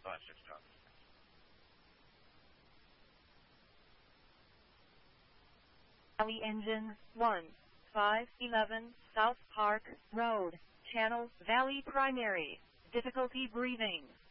5-6 tons. Valley Engine 1, 511 South Park Road, Channel Valley Primary, difficulty breathing.